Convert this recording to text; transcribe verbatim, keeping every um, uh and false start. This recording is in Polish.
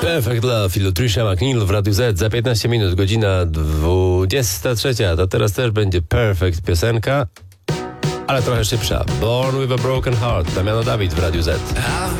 Perfect Love i Trisha McNeil w Radiu Z za piętnaście minut, godzina dwudziesta trzecia. To teraz też będzie Perfect piosenka, ale trochę szybsza. Born with a Broken Heart, Damiano Dawid w Radiu Z. I've